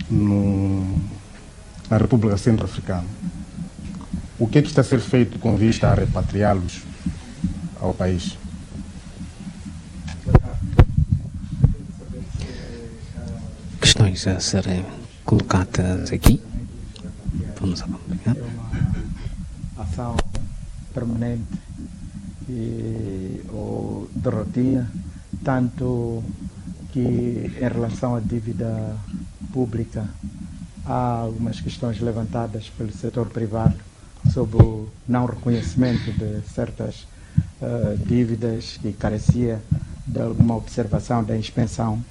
na República Centro-Africana. O que é que está a ser feito com vista a repatriá-los ao país? Questões a serem colocadas aqui. Vamos acompanhar. É uma ação permanente ou de rotina, tanto que em relação à dívida pública há algumas questões levantadas pelo setor privado sobre o não reconhecimento de certas dívidas que carecia de alguma observação da inspeção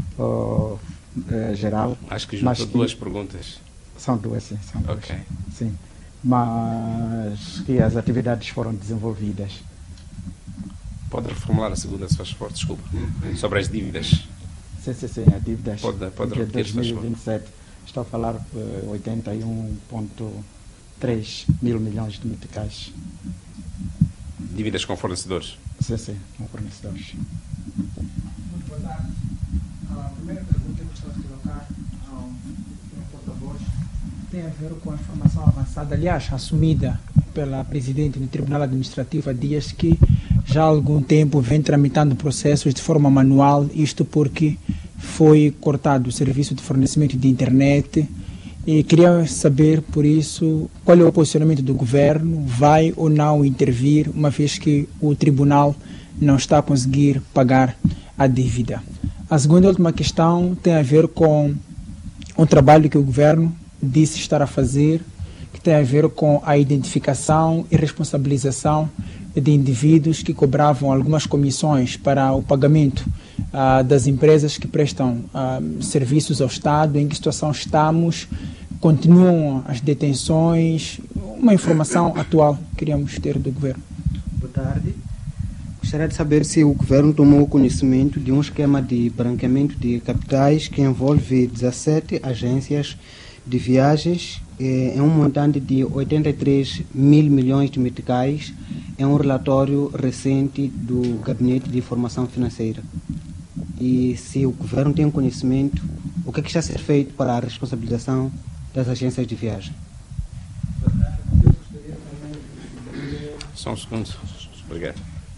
geral. Acho que juntou duas perguntas. São duas, sim. São duas. Ok. Sim. Mas que as atividades foram desenvolvidas. Pode reformular a segunda, se faz favor, desculpa. Sobre as dívidas. Sim, as dívidas. Pode de repetir, se faz favor. 2027. Estou a falar 81,3 mil milhões de meticais. Dívidas com fornecedores. Sim, com fornecedores. Muito boa tarde. A primeira pergunta que eu gostaria de colocar ao porta-voz tem a ver com a informação avançada, aliás, assumida pela Presidente do Tribunal Administrativo há dias, que já há algum tempo vem tramitando processos de forma manual, isto porque foi cortado o serviço de fornecimento de internet, e queria saber, por isso, qual é o posicionamento do Governo, vai ou não intervir, uma vez que o Tribunal não está a conseguir pagar a dívida. A segunda e última questão tem a ver com um trabalho que o Governo disse estar a fazer, que tem a ver com a identificação e responsabilização de indivíduos que cobravam algumas comissões para o pagamento das empresas que prestam serviços ao Estado. Em que situação estamos? Continuam as detenções? Uma informação atual que queríamos ter do Governo. Boa tarde. Gostaria de saber se o Governo tomou conhecimento de um esquema de branqueamento de capitais que envolve 17 agências de viagens em um montante de 83 mil milhões de meticais, em um relatório recente do Gabinete de Informação Financeira. E se o Governo tem conhecimento, o que está a ser feito para a responsabilização das agências de viagem? Só um segundo. Obrigado.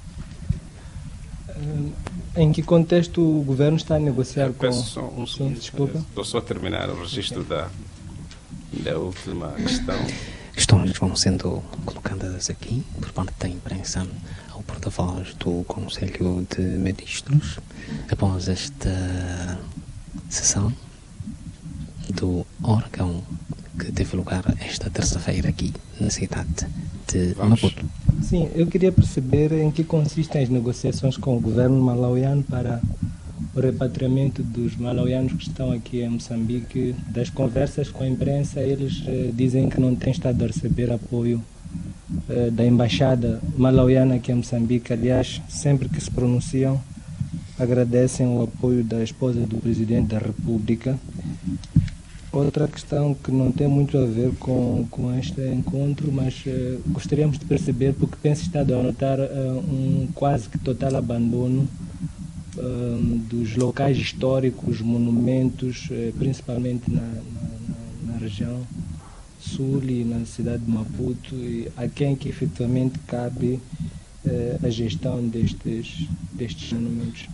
Em que contexto o Governo está a negociar com... Peço só um segundo. Desculpa. Estou só a terminar o registro da última questão. Questões vão sendo colocadas aqui por parte da imprensa ao porta-voz do Conselho de Ministros após esta sessão do órgão que teve lugar esta terça-feira aqui na cidade de Maputo. Sim, eu queria perceber em que consistem as negociações com o governo malauiano para o repatriamento dos malauianos que estão aqui em Moçambique. Das conversas com a imprensa, eles dizem que não têm estado a receber apoio da embaixada malauiana aqui em Moçambique. Aliás, sempre que se pronunciam, agradecem o apoio da esposa do Presidente da República. Outra questão que não tem muito a ver com este encontro, mas gostaríamos de perceber, porque penso estado a notar um quase que total abandono dos locais históricos, monumentos, principalmente na região sul e na cidade de Maputo, e a quem que efetivamente cabe a gestão destes monumentos.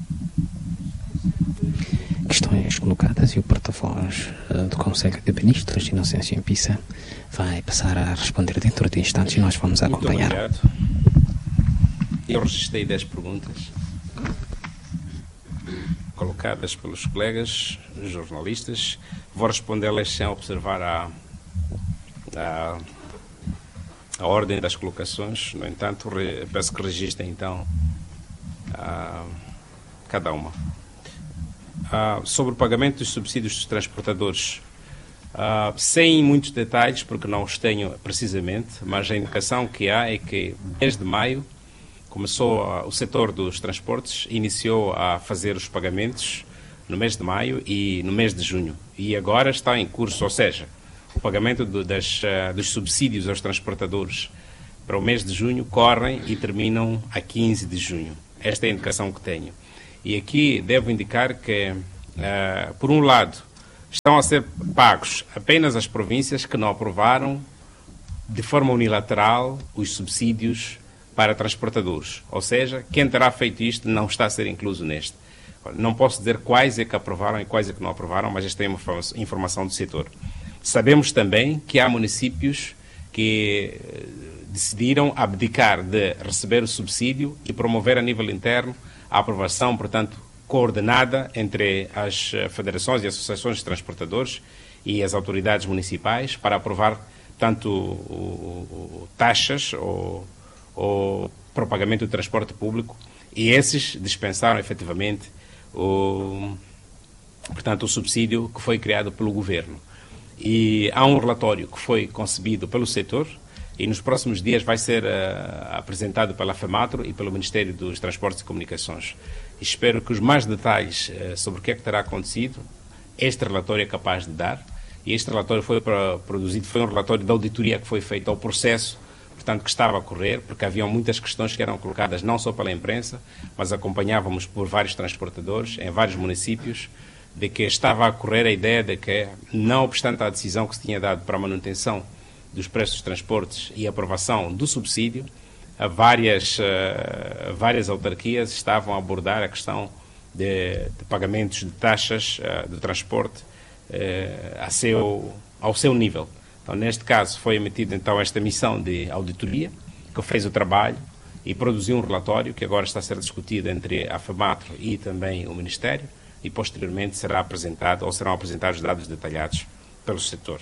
Questões colocadas e o porta-voz do Conselho de Ministros, Inocêncio Mpisa, vai passar a responder dentro de instantes e nós vamos acompanhar. Muito obrigado. Eu registrei 10 perguntas colocadas pelos colegas jornalistas. Vou respondê-las sem observar a ordem das colocações. No entanto, peço que registrem então cada uma. Sobre o pagamento dos subsídios dos transportadores, sem muitos detalhes, porque não os tenho precisamente, mas a indicação que há é que desde maio começou o setor dos transportes, iniciou a fazer os pagamentos no mês de maio e no mês de junho, e agora está em curso, ou seja, o pagamento dos subsídios aos transportadores para o mês de junho correm e terminam a 15 de junho. Esta é a indicação que tenho. E aqui devo indicar que, por um lado, estão a ser pagos apenas as províncias que não aprovaram de forma unilateral os subsídios para transportadores. Ou seja, quem terá feito isto não está a ser incluso neste. Não posso dizer quais é que aprovaram e quais é que não aprovaram, mas esta é uma informação do setor. Sabemos também que há municípios que decidiram abdicar de receber o subsídio e promover a nível interno a aprovação, portanto, coordenada entre as federações e associações de transportadores e as autoridades municipais para aprovar tanto taxas ou propagamento do transporte público, e esses dispensaram efetivamente portanto, o subsídio que foi criado pelo governo. E há um relatório que foi concebido pelo setor e nos próximos dias vai ser apresentado pela FEMATRO e pelo Ministério dos Transportes e Comunicações. Espero que os mais detalhes sobre o que é que terá acontecido, este relatório é capaz de dar. E este relatório foi produzido, foi um relatório da auditoria que foi feita ao processo, portanto, que estava a correr, porque haviam muitas questões que eram colocadas não só pela imprensa, mas acompanhávamos por vários transportadores em vários municípios, de que estava a correr a ideia de que, não obstante a decisão que se tinha dado para a manutenção dos preços dos transportes e a aprovação do subsídio, várias autarquias estavam a abordar a questão de pagamentos de taxas de transporte ao seu nível. Então, neste caso, foi emitida então esta missão de auditoria, que fez o trabalho e produziu um relatório que agora está a ser discutido entre a FEMATRO e também o Ministério, e posteriormente será apresentado ou serão apresentados dados detalhados pelo setor.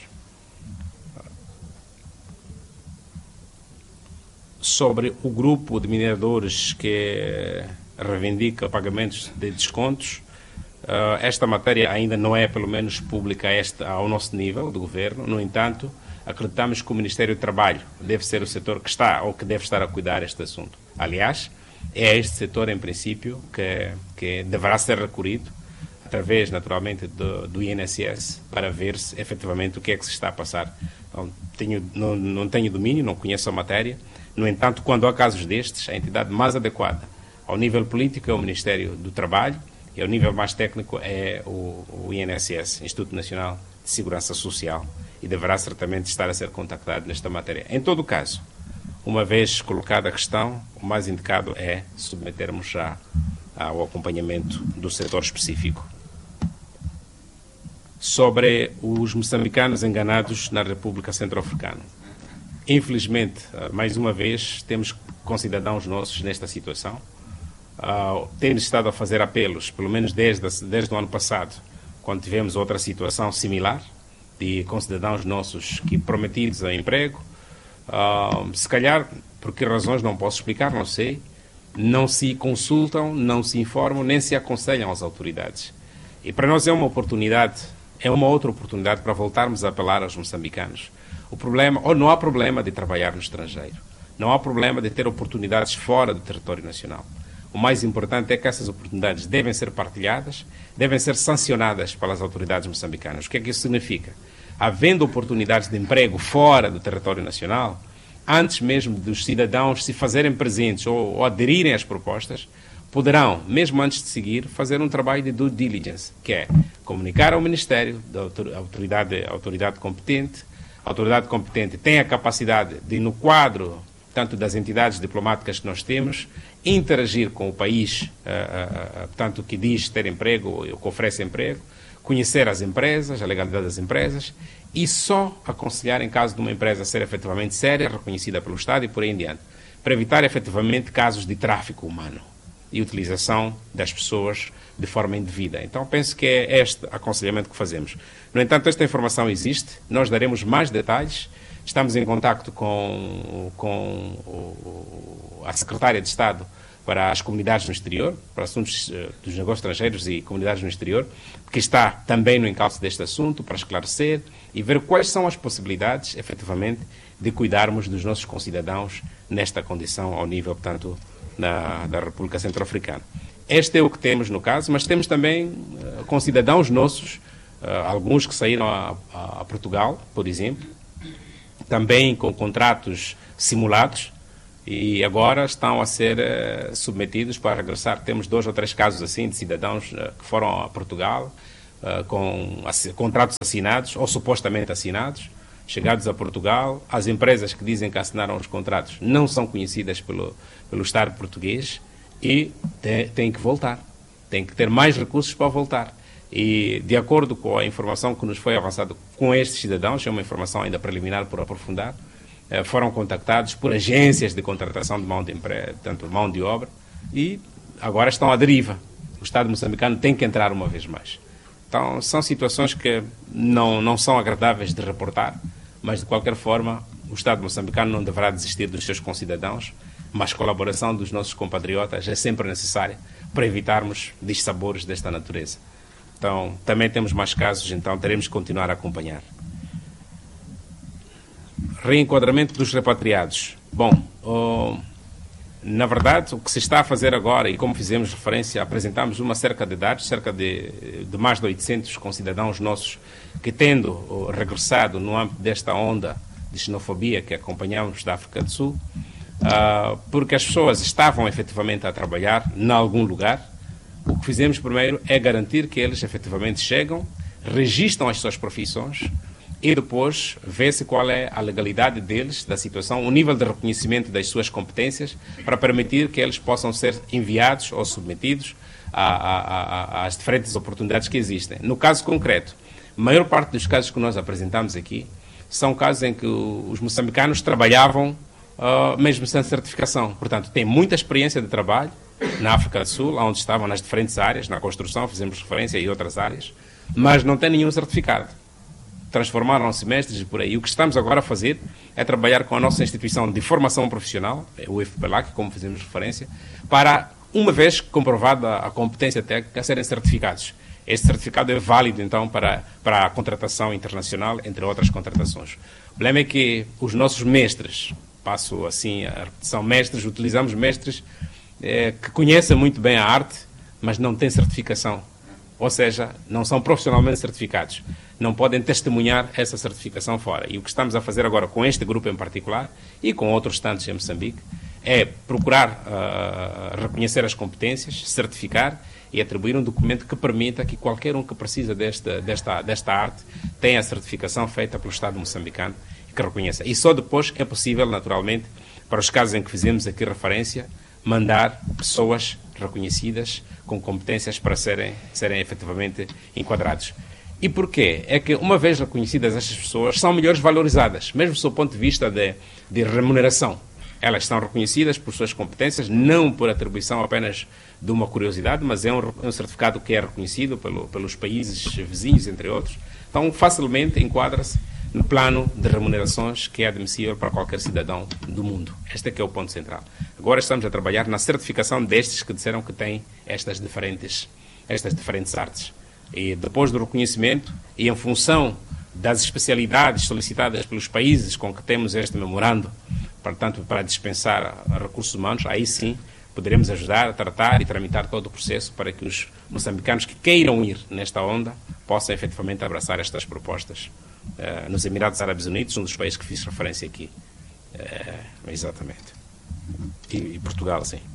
Sobre o grupo de mineradores que reivindica pagamentos de descontos, esta matéria ainda não é, pelo menos, pública ao nosso nível do governo. No entanto, acreditamos que o Ministério do Trabalho deve ser o setor que está ou que deve estar a cuidar deste assunto. Aliás, é este setor, em princípio, que deverá ser recorrido através, naturalmente, do INSS para ver se, efetivamente, o que é que se está a passar. Então, não tenho domínio, não conheço a matéria. No entanto, quando há casos destes, a entidade mais adequada ao nível político é o Ministério do Trabalho e ao nível mais técnico é o INSS, Instituto Nacional de Segurança Social, e deverá certamente estar a ser contactado nesta matéria. Em todo o caso, uma vez colocada a questão, o mais indicado é submetermos já ao acompanhamento do setor específico. Sobre os moçambicanos enganados na República Centro-Africana. Infelizmente, mais uma vez, temos concidadãos nossos nesta situação. Temos estado a fazer apelos, pelo menos desde o ano passado, quando tivemos outra situação similar, de concidadãos nossos que prometidos a emprego, se calhar, por que razões não posso explicar, não sei, não se consultam, não se informam, nem se aconselham às autoridades. E para nós é uma outra oportunidade para voltarmos a apelar aos moçambicanos. O problema, ou não há problema de trabalhar no estrangeiro, não há problema de ter oportunidades fora do território nacional. O mais importante é que essas oportunidades devem ser partilhadas, devem ser sancionadas pelas autoridades moçambicanas. O que é que isso significa? Havendo oportunidades de emprego fora do território nacional, antes mesmo dos cidadãos se fazerem presentes ou aderirem às propostas, poderão, mesmo antes de seguir, fazer um trabalho de due diligence, que é comunicar ao Ministério, da autoridade competente. A autoridade competente tem a capacidade de, no quadro tanto das entidades diplomáticas que nós temos, interagir com o país, tanto que diz ter emprego ou que oferece emprego, conhecer as empresas, a legalidade das empresas, e só aconselhar em caso de uma empresa ser efetivamente séria, reconhecida pelo Estado e por aí em diante, para evitar efetivamente casos de tráfico humano e utilização das pessoas de forma indevida. Então, penso que é este aconselhamento que fazemos. No entanto, esta informação existe, nós daremos mais detalhes, estamos em contacto com a Secretária de Estado para as comunidades no exterior, para assuntos dos negócios estrangeiros e comunidades no exterior, que está também no encalço deste assunto, para esclarecer e ver quais são as possibilidades, efetivamente, de cuidarmos dos nossos concidadãos nesta condição ao nível, portanto, da República Centro-Africana. Este é o que temos no caso, mas temos também concidadãos nossos, alguns que saíram a Portugal, por exemplo, também com contratos simulados, e agora estão a ser submetidos para regressar. Temos 2 ou 3 casos assim de cidadãos que foram a Portugal, com contratos assinados ou supostamente assinados, chegados a Portugal. As empresas que dizem que assinaram os contratos não são conhecidas pelo Estado português e têm que voltar. Têm que ter mais recursos para voltar. E, de acordo com a informação que nos foi avançada com estes cidadãos, é uma informação ainda preliminar por aprofundar, foram contactados por agências de contratação de mão de obra, e agora estão à deriva. O Estado moçambicano tem que entrar uma vez mais. Então, são situações que não são agradáveis de reportar, mas, de qualquer forma, o Estado moçambicano não deverá desistir dos seus concidadãos, mas a colaboração dos nossos compatriotas é sempre necessária para evitarmos dissabores desta natureza. Então, também temos mais casos, então teremos que continuar a acompanhar. Reenquadramento dos repatriados. Bom, na verdade, o que se está a fazer agora, e como fizemos referência, apresentamos uma cerca de dados, cerca de mais de 800 concidadãos nossos que, tendo regressado no âmbito desta onda de xenofobia que acompanhamos da África do Sul, porque as pessoas estavam efetivamente a trabalhar em algum lugar, o que fizemos primeiro é garantir que eles efetivamente chegam, registram as suas profissões e depois vê-se qual é a legalidade deles, da situação, o nível de reconhecimento das suas competências, para permitir que eles possam ser enviados ou submetidos às diferentes oportunidades que existem. No caso concreto, a maior parte dos casos que nós apresentamos aqui são casos em que os moçambicanos trabalhavam mesmo sem certificação. Portanto, têm muita experiência de trabalho na África do Sul, onde estavam nas diferentes áreas, na construção, fizemos referência, e outras áreas, mas não têm nenhum certificado. Transformaram-se mestres e por aí. O que estamos agora a fazer é trabalhar com a nossa instituição de formação profissional, o IFPELAC, como fizemos referência, para, uma vez comprovada a competência técnica, serem certificados. Este certificado é válido, então, para a contratação internacional, entre outras contratações. O problema é que os nossos mestres, passo assim a repetição, mestres, utilizamos mestres que conhecem muito bem a arte, mas não têm certificação. Ou seja, não são profissionalmente certificados. Não podem testemunhar essa certificação fora. E o que estamos a fazer agora com este grupo em particular e com outros tantos em Moçambique é procurar reconhecer as competências, certificar e atribuir um documento que permita que qualquer um que precisa desta arte tenha a certificação feita pelo Estado moçambicano e que reconheça. E só depois é possível, naturalmente, para os casos em que fizemos aqui referência, mandar pessoas reconhecidas com competências para serem efetivamente enquadrados. E porquê? É que, uma vez reconhecidas estas pessoas, são melhores valorizadas, mesmo do ponto de vista de remuneração. Elas são reconhecidas por suas competências, não por atribuição apenas de uma curiosidade, mas é um certificado que é reconhecido pelos países vizinhos, entre outros. Então, facilmente enquadra-se no plano de remunerações que é admissível para qualquer cidadão do mundo. Este é que é o ponto central. Agora estamos a trabalhar na certificação destes que disseram que têm estas diferentes artes. E depois do reconhecimento, e em função das especialidades solicitadas pelos países com que temos este memorando, portanto, para dispensar recursos humanos, aí sim poderemos ajudar a tratar e tramitar todo o processo para que os moçambicanos que queiram ir nesta onda possam efetivamente abraçar estas propostas. Nos Emirados Árabes Unidos, um dos países que fiz referência aqui. Exatamente. E Portugal, sim.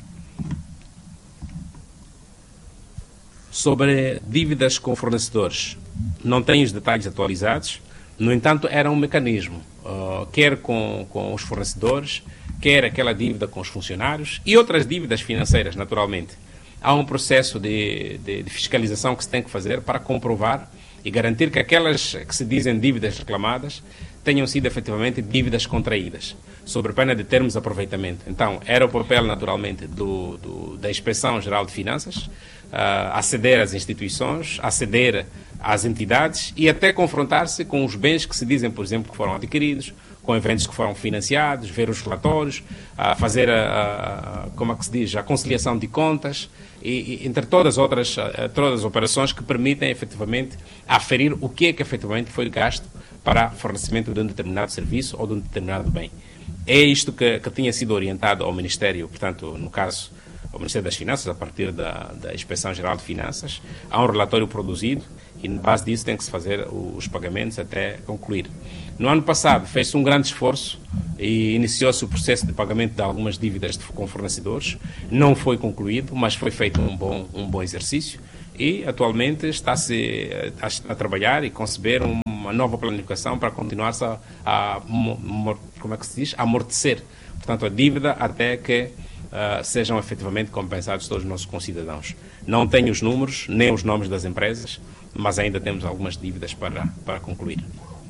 Sobre dívidas com fornecedores, não tenho os detalhes atualizados, no entanto, era um mecanismo, quer com os fornecedores, quer aquela dívida com os funcionários e outras dívidas financeiras, naturalmente. Há um processo de fiscalização que se tem que fazer para comprovar e garantir que aquelas que se dizem dívidas reclamadas tenham sido efetivamente dívidas contraídas, sob pena de termos aproveitamento. Então, era o papel, naturalmente, da Inspeção Geral de Finanças, aceder às instituições, aceder às entidades e até confrontar-se com os bens que se dizem, por exemplo, que foram adquiridos, com eventos que foram financiados, ver os relatórios, fazer como é que se diz, a conciliação de contas e entre todas as operações que permitem efetivamente aferir o que é que efetivamente foi gasto para fornecimento de um determinado serviço ou de um determinado bem. É isto que tinha sido orientado ao Ministério, portanto, no caso, ao Ministério das Finanças, a partir da Inspeção Geral de Finanças. Há um relatório produzido e, na base disso, tem que se fazer os pagamentos até concluir. No ano passado, fez-se um grande esforço e iniciou-se o processo de pagamento de algumas dívidas com fornecedores. Não foi concluído, mas foi feito um bom exercício e atualmente está-se a trabalhar e conceber uma nova planificação para continuar-se como é que se diz? A amortecer, portanto, a dívida até que sejam efetivamente compensados todos os nossos concidadãos. Não tenho os números, nem os nomes das empresas, mas ainda temos algumas dívidas para concluir.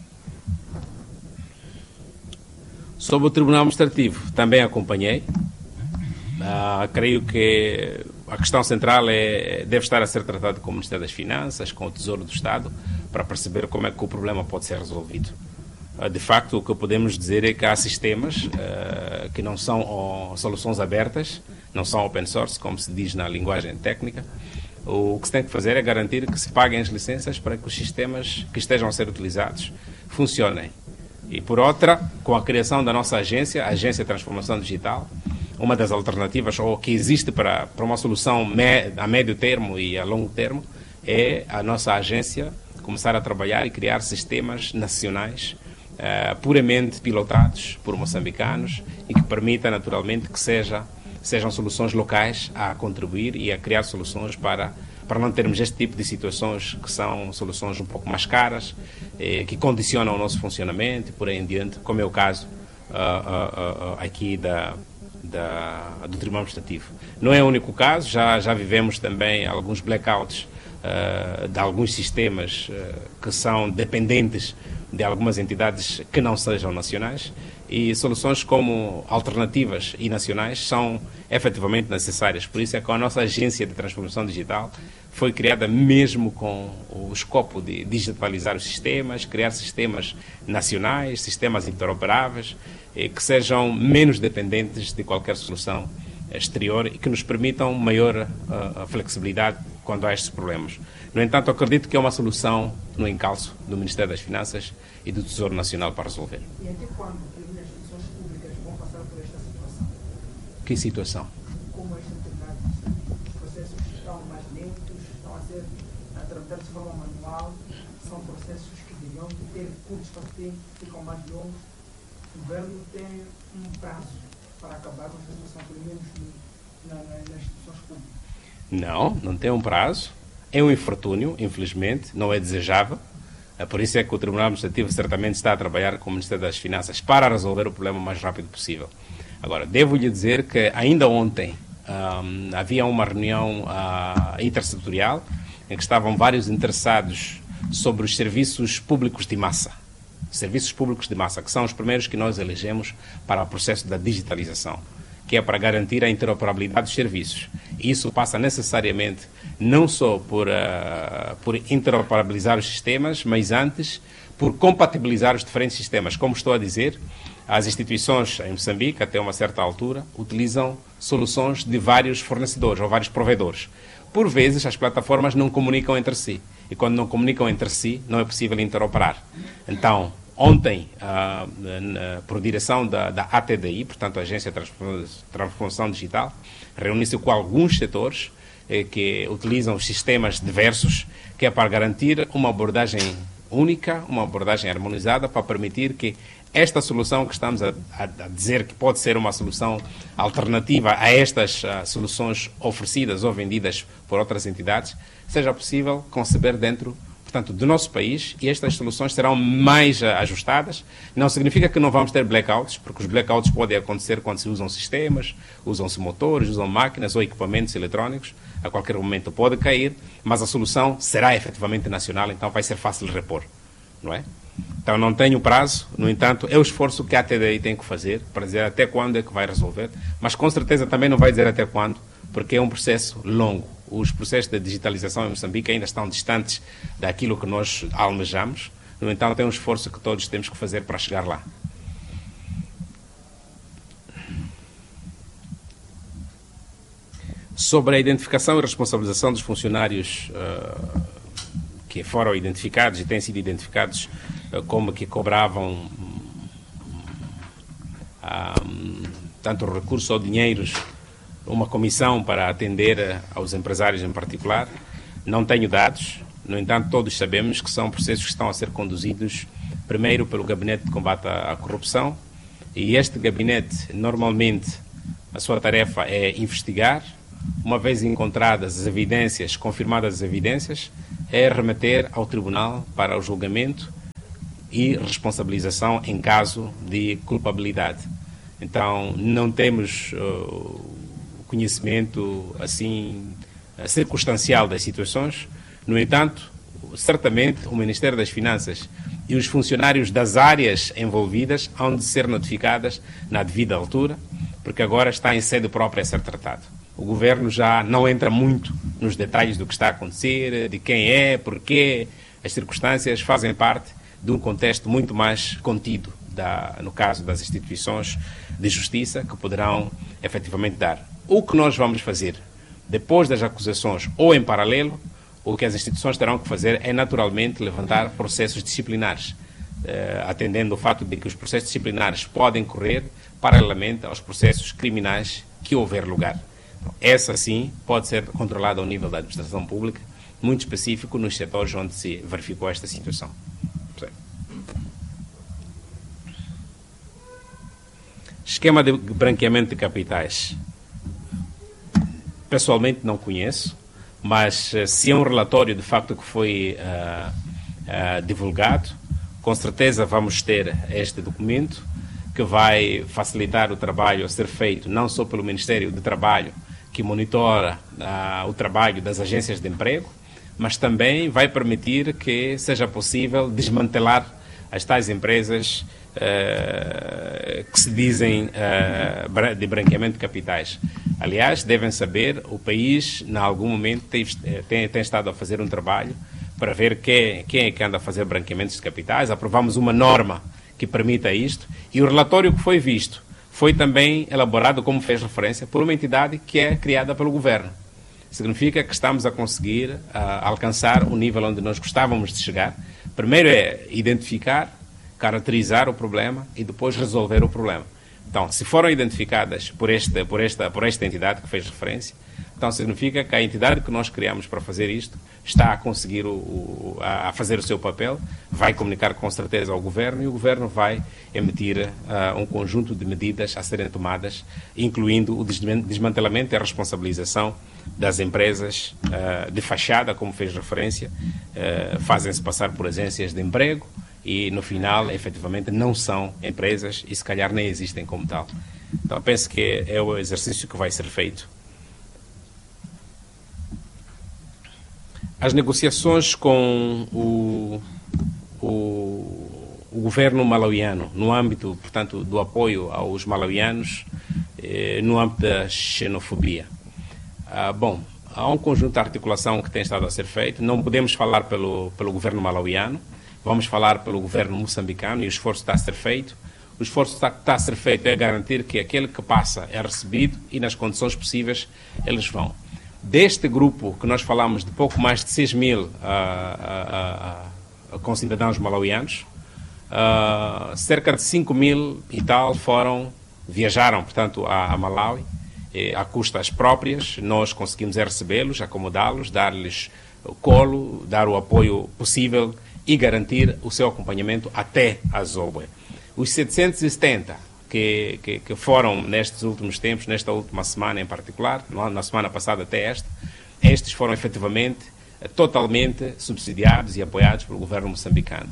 Sobre o Tribunal Administrativo, também acompanhei. Creio que a questão central deve estar a ser tratada com o Ministério das Finanças, com o Tesouro do Estado, para perceber como é que o problema pode ser resolvido. De facto, o que podemos dizer é que há sistemas que não são soluções abertas, não são open source, como se diz na linguagem técnica. O que se tem que fazer é garantir que se paguem as licenças para que os sistemas que estejam a ser utilizados funcionem. E, por outra, com a criação da nossa agência, a Agência de Transformação Digital, uma das alternativas, ou que existe para uma solução a médio termo e a longo termo, é a nossa agência começar a trabalhar e criar sistemas nacionais puramente pilotados por moçambicanos e que permita, naturalmente, que sejam soluções locais a contribuir e a criar soluções para não termos este tipo de situações que são soluções um pouco mais caras, que condicionam o nosso funcionamento e por aí em diante, como é o caso aqui do Tribunal Administrativo. Não é o único caso, já vivemos também alguns blackouts de alguns sistemas que são dependentes de algumas entidades que não sejam nacionais, e soluções como alternativas e nacionais são efetivamente necessárias. Por isso é que a nossa agência de transformação digital foi criada mesmo com o escopo de digitalizar os sistemas, criar sistemas nacionais, sistemas interoperáveis, que sejam menos dependentes de qualquer solução exterior e que nos permitam maior flexibilidade quando há estes problemas. No entanto, acredito que é uma solução no encalço do Ministério das Finanças e do Tesouro Nacional para resolver. E até quando as instituições públicas vão passar por esta situação? Que situação? Como esta entidade, os processos estão mais lentos, estão a tratar de forma manual, são processos que deviam ter curtos para ter, ficam mais longos. O governo tem um prazo para acabar com esta situação, pelo menos nas instituições públicas. Não tem um prazo. É um infortúnio, infelizmente, não é desejável. Por isso é que o Tribunal Administrativo certamente está a trabalhar com o Ministério das Finanças para resolver o problema o mais rápido possível. Agora, devo-lhe dizer que ainda ontem havia uma reunião intersetorial em que estavam vários interessados sobre os serviços públicos de massa. Serviços públicos de massa, que são os primeiros que nós elegemos para o processo da digitalização, que é para garantir a interoperabilidade dos serviços. E isso passa necessariamente não só por interoperabilizar os sistemas, mas antes por compatibilizar os diferentes sistemas. Como estou a dizer, as instituições em Moçambique, até uma certa altura, utilizam soluções de vários fornecedores ou vários provedores. Por vezes, as plataformas não comunicam entre si. E quando não comunicam entre si, não é possível interoperar. Então, ontem, por direção da ATDI, portanto, a Agência de Transformação Digital, reuniu-se com alguns setores que utilizam os sistemas diversos, que é para garantir uma abordagem única, uma abordagem harmonizada, para permitir que esta solução que estamos a dizer que pode ser uma solução alternativa a estas soluções oferecidas ou vendidas por outras entidades, seja possível conceber dentro, portanto, do nosso país, e estas soluções serão mais ajustadas. Não significa que não vamos ter blackouts, porque os blackouts podem acontecer quando se usam sistemas, usam-se motores, usam máquinas ou equipamentos eletrónicos. A qualquer momento pode cair, mas a solução será efetivamente nacional, então vai ser fácil de repor, não é? Então não tenho prazo, no entanto, é o esforço que a TDI tem que fazer para dizer até quando é que vai resolver, mas com certeza também não vai dizer até quando, porque é um processo longo. Os processos de digitalização em Moçambique ainda estão distantes daquilo que nós almejamos, no entanto, é um esforço que todos temos que fazer para chegar lá. Sobre a identificação e responsabilização dos funcionários que foram identificados e têm sido identificados como que cobravam tanto recursos ou dinheiros, uma comissão para atender aos empresários em particular, não tenho dados. No entanto, todos sabemos que são processos que estão a ser conduzidos primeiro pelo Gabinete de Combate à Corrupção, e este gabinete, normalmente, a sua tarefa é investigar, uma vez encontradas as evidências, confirmadas as evidências, é remeter ao tribunal para o julgamento e responsabilização em caso de culpabilidade. Então, não temos conhecimento assim circunstancial das situações. No entanto, certamente o Ministério das Finanças e os funcionários das áreas envolvidas hão de ser notificadas na devida altura, porque agora está em sede própria a ser tratado. O governo já não entra muito nos detalhes do que está a acontecer, de quem é, porquê. As circunstâncias fazem parte de um contexto muito mais contido, no caso das instituições de justiça, que poderão efetivamente dar. O que nós vamos fazer depois das acusações ou em paralelo, o que as instituições terão que fazer é naturalmente levantar processos disciplinares, atendendo ao fato de que os processos disciplinares podem correr paralelamente aos processos criminais que houver lugar. Então, essa sim pode ser controlada ao nível da administração pública, muito específico nos setores onde se verificou esta situação. Esquema de branqueamento de capitais. Pessoalmente não conheço, mas se é um relatório de facto que foi divulgado, com certeza vamos ter este documento que vai facilitar o trabalho a ser feito não só pelo Ministério do Trabalho, que monitora o trabalho das agências de emprego, mas também vai permitir que seja possível desmantelar as tais empresas que se dizem de branqueamento de capitais. Aliás, devem saber, o país, em algum momento, tem estado a fazer um trabalho para ver quem é que anda a fazer branqueamentos de capitais. Aprovamos uma norma que permita isto, e o relatório que foi visto foi também elaborado, como fez referência, por uma entidade que é criada pelo governo. Significa que estamos a conseguir alcançar o nível onde nós gostávamos de chegar. Primeiro é identificar, caracterizar o problema e depois resolver o problema. Então, se foram identificadas por esta entidade que fez referência, então significa que a entidade que nós criamos para fazer isto está a conseguir a fazer o seu papel, vai comunicar com certeza ao governo, e o governo vai emitir um conjunto de medidas a serem tomadas, incluindo o desmantelamento e a responsabilização das empresas de fachada, como fez referência, fazem-se passar por agências de emprego, e no final, efetivamente, não são empresas e se calhar nem existem como tal. Então, penso que é o exercício que vai ser feito. As negociações com o governo malauiano, no âmbito, portanto, do apoio aos malauianos, no âmbito da xenofobia. Bom, há um conjunto de articulação que tem estado a ser feito. Não podemos falar pelo governo malauiano, vamos falar pelo governo moçambicano, e o esforço está a ser feito. O esforço que está a ser feito é garantir que aquele que passa é recebido e nas condições possíveis eles vão. Deste grupo que nós falamos de pouco mais de 6 mil concidadãos malauianos, cerca de 5 mil e tal viajaram, portanto, a Malawi, a custas próprias. Nós conseguimos recebê-los, acomodá-los, dar-lhes o colo, dar o apoio possível e garantir o seu acompanhamento até a Zobwe. Os 770 que foram nestes últimos tempos, nesta última semana em particular, na semana passada até estes foram efetivamente totalmente subsidiados e apoiados pelo governo moçambicano.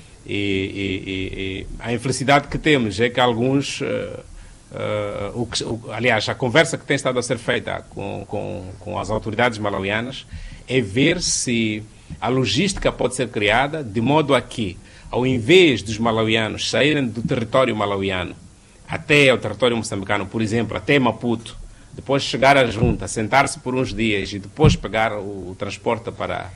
E a infelicidade que temos é que alguns, aliás, a conversa que tem estado a ser feita com as autoridades malauianas é ver se a logística pode ser criada de modo a que, ao invés dos malauianos saírem do território malauiano até o território moçambicano, por exemplo, até Maputo, depois chegar à junta, sentar-se por uns dias e depois pegar o transporte para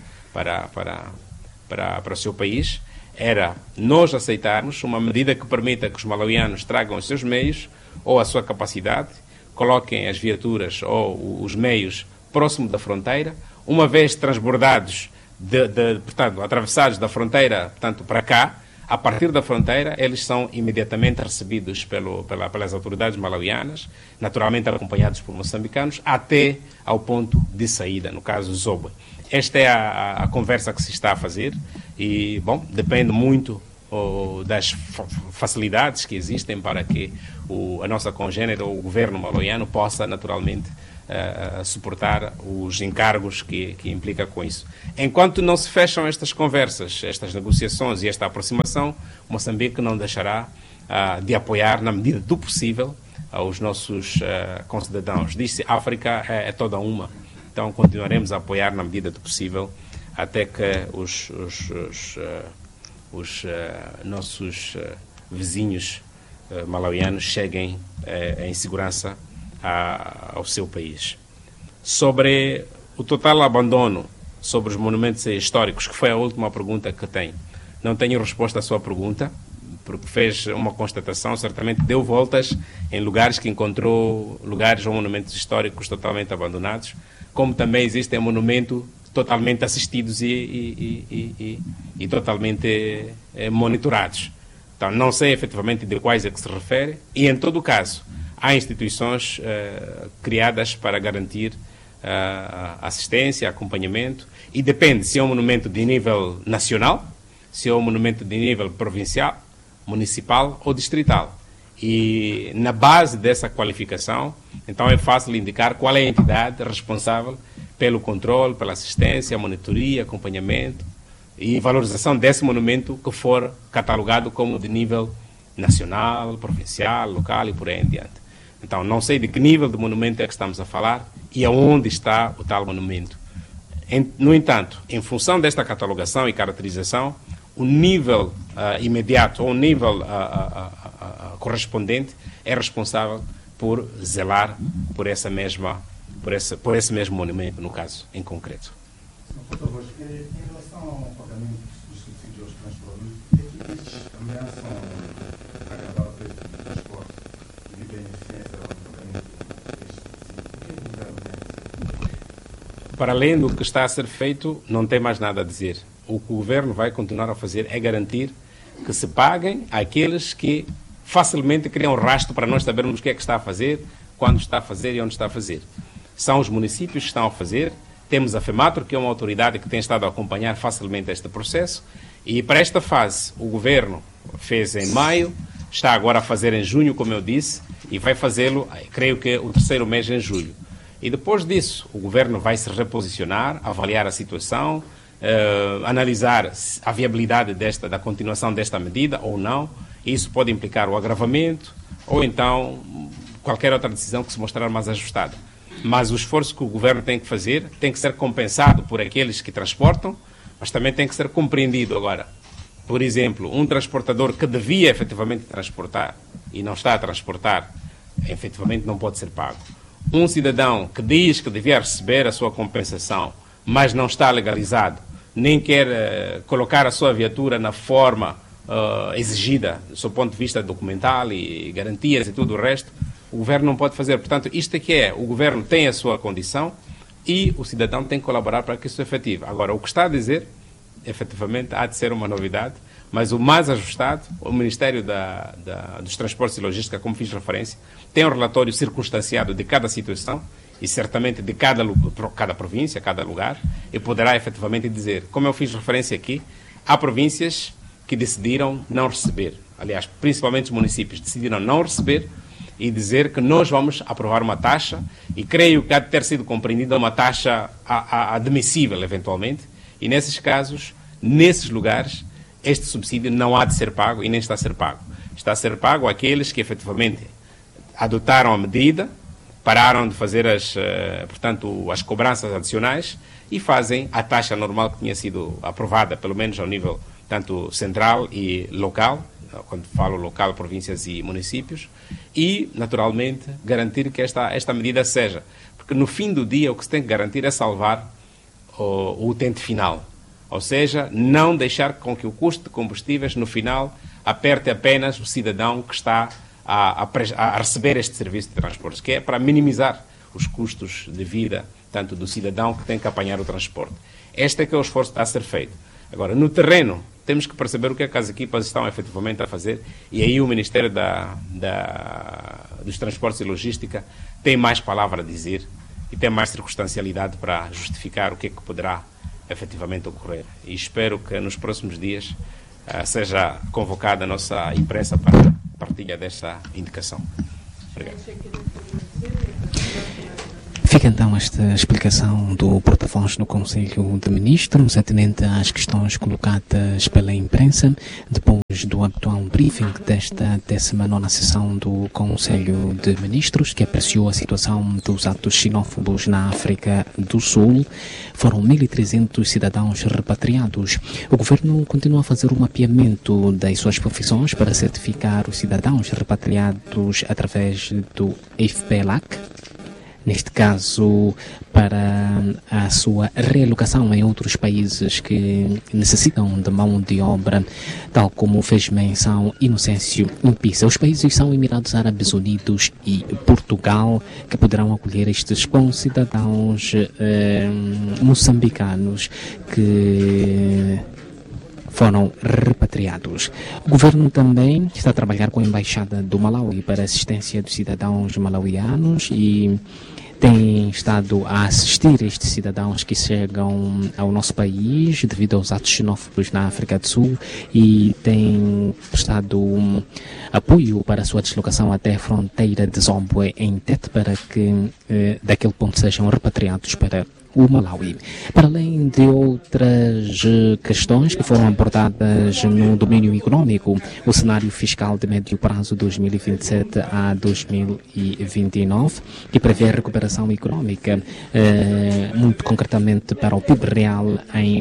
o seu país, era nós aceitarmos uma medida que permita que os malauianos tragam os seus meios ou a sua capacidade, coloquem as viaturas ou os meios próximo da fronteira, uma vez transbordados, portanto, atravessados da fronteira, portanto, para cá, a partir da fronteira, eles são imediatamente recebidos pelas autoridades malauianas, naturalmente acompanhados por moçambicanos, até ao ponto de saída, no caso Zobwe. Esta é a conversa que se está a fazer e, bom, depende muito das facilidades que existem para que a nossa congênere, o governo malauiano, possa naturalmente suportar os encargos que implica com isso. Enquanto não se fecham estas conversas, estas negociações e esta aproximação, Moçambique não deixará de apoiar, na medida do possível, aos nossos concidadãos. Diz-se África é toda uma, então continuaremos a apoiar na medida do possível até que os nossos vizinhos malauianos cheguem em segurança ao seu país. Sobre o total abandono sobre os monumentos históricos, que foi a última pergunta que tenho, não tenho resposta à sua pergunta, porque fez uma constatação, certamente deu voltas em lugares que encontrou lugares ou monumentos históricos totalmente abandonados, como também existem monumentos totalmente assistidos e totalmente monitorados. Então, não sei efetivamente de quais é que se refere, e em todo o caso, há instituições criadas para garantir assistência, acompanhamento, e depende se é um monumento de nível nacional, se é um monumento de nível provincial, municipal ou distrital. E na base dessa qualificação, então é fácil indicar qual é a entidade responsável pelo controle, pela assistência, monitoria, acompanhamento e valorização desse monumento que for catalogado como de nível nacional, provincial, local e por aí em diante. Então, não sei de que nível de monumento é que estamos a falar e aonde está o tal monumento. No entanto, em função desta catalogação e caracterização, o nível imediato ou o nível correspondente é responsável por zelar por esse mesmo monumento, no caso, em concreto. Por favor, em relação ao pagamento dos subsídios aos transportadores, estes ameaçam acabar o preço do transporte e de beneficência ao pagamento destes subsídios. O que é que o governo tem? Para além do que está a ser feito, não tem mais nada a dizer. O que o governo vai continuar a fazer é garantir que se paguem àqueles que facilmente criam rastro para nós sabermos o que é que está a fazer, quando está a fazer e onde está a fazer. São os municípios que estão a fazer. Temos a FEMATRO, que é uma autoridade que tem estado a acompanhar facilmente este processo. E para esta fase, o governo fez em maio, está agora a fazer em junho, como eu disse, e vai fazê-lo, creio que, o terceiro mês em julho. E depois disso, o governo vai se reposicionar, avaliar a situação, analisar a viabilidade da continuação desta medida ou não. Isso pode implicar o agravamento ou então qualquer outra decisão que se mostrar mais ajustada. Mas o esforço que o governo tem que fazer tem que ser compensado por aqueles que transportam, mas também tem que ser compreendido agora. Por exemplo, um transportador que devia efetivamente transportar e não está a transportar, efetivamente não pode ser pago. Um cidadão que diz que devia receber a sua compensação, mas não está legalizado, nem quer colocar a sua viatura na forma exigida, do seu ponto de vista documental e garantias e tudo o resto, o governo não pode fazer. Portanto, isto aqui o governo tem a sua condição e o cidadão tem que colaborar para que isso seja efetivo. Agora, o que está a dizer, efetivamente, há de ser uma novidade, mas o mais ajustado, o Ministério dos Transportes e Logística, como fiz referência, tem um relatório circunstanciado de cada situação e certamente de cada província, cada lugar, e poderá efetivamente dizer, como eu fiz referência aqui, há províncias que decidiram não receber, aliás, principalmente os municípios decidiram não receber e dizer que nós vamos aprovar uma taxa, e creio que há de ter sido compreendida uma taxa admissível, eventualmente, e nesses casos, nesses lugares, este subsídio não há de ser pago e nem está a ser pago. Está a ser pago àqueles que efetivamente adotaram a medida, pararam de fazer portanto, as cobranças adicionais e fazem a taxa normal que tinha sido aprovada, pelo menos ao nível tanto central e local, quando falo local, províncias e municípios, e, naturalmente, garantir que esta medida seja. Porque, no fim do dia, o que se tem que garantir é salvar o utente final. Ou seja, não deixar com que o custo de combustíveis, no final, aperte apenas o cidadão que está a receber este serviço de transportes, que é para minimizar os custos de vida, tanto do cidadão que tem que apanhar o transporte. Este é que é o esforço que está a ser feito. Agora, no terreno, temos que perceber o que é que as equipas estão efetivamente a fazer, e aí o Ministério dos Transportes e Logística tem mais palavra a dizer e tem mais circunstancialidade para justificar o que é que poderá efetivamente ocorrer. E espero que nos próximos dias seja convocada a nossa imprensa para a partilha desta indicação. Obrigado. Fica então esta explicação do porta-voz no Conselho de Ministros, atendente às questões colocadas pela imprensa, depois do habitual briefing desta 19ª sessão do Conselho de Ministros, que apreciou a situação dos atos xenófobos na África do Sul. Foram 1.300 cidadãos repatriados. O governo continua a fazer um mapeamento das suas profissões para certificar os cidadãos repatriados através do FPLAC. Neste caso, para a sua realocação em outros países que necessitam de mão de obra, tal como fez menção Inocêncio Impisa. Os países são Emirados Árabes Unidos e Portugal, que poderão acolher estes concidadãos moçambicanos que foram repatriados. O governo também está a trabalhar com a Embaixada do Malawi para a assistência dos cidadãos malauianos e tem estado a assistir estes cidadãos que chegam ao nosso país devido aos atos xenófobos na África do Sul e tem prestado apoio para a sua deslocação até a fronteira de Zombe em Tete para que daquele ponto sejam repatriados para o Malawi. Para além de outras questões que foram abordadas no domínio econômico, o cenário fiscal de médio prazo 2027 a 2029, que prevê a recuperação econômica, muito concretamente para o PIB real em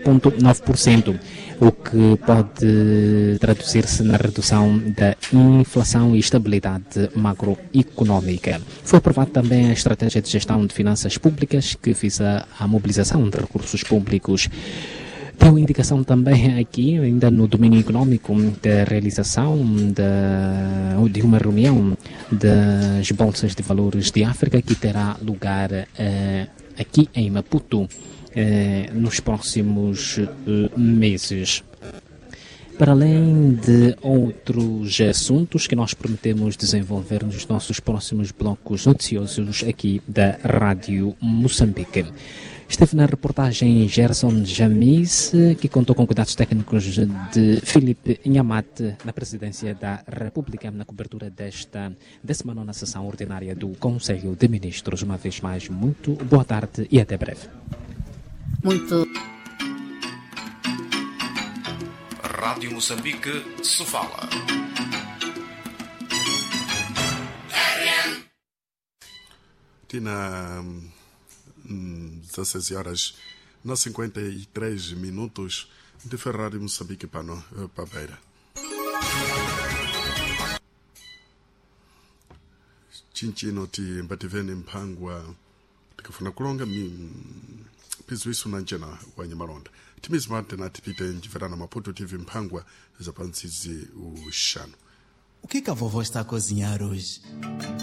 4,9%, o que pode traduzir-se na redução da inflação e estabilidade macroeconômica. Foi aprovada também a estratégia de gestão de finanças públicas, que visa a mobilização de recursos públicos. Deu indicação também aqui, ainda no domínio econômico, da realização de uma reunião das Bolsas de Valores de África, que terá lugar aqui em Maputo nos próximos meses. Para além de outros assuntos que nós prometemos desenvolver nos nossos próximos blocos noticiosos aqui da Rádio Moçambique. Esteve na reportagem Gerson Jamis, que contou com cuidados técnicos de Filipe Inhamate, na Presidência da República, na cobertura desta 19ª sessão ordinária do Conselho de Ministros. Uma vez mais, muito boa tarde e até breve. Rádio Moçambique se fala. Tina 16 horas na 53 minutos de Ferrari Moçambique para a beira. Chinchino ti mbativene mpangwa tikafuna kulonga pizu isu na njena wa Nyamalonda. Timizimante na tipite njiverana Maputo TV mpangwa za pansizi ushano. O que a vovó está a cozinhar hoje?